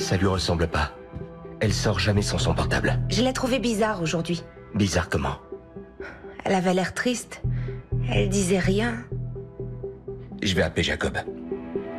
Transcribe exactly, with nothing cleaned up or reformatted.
Ça lui ressemble pas. Elle sort jamais sans son portable. Je l'ai trouvée bizarre aujourd'hui. Bizarre comment? Elle avait l'air triste. Elle disait rien. Je vais appeler Jacob.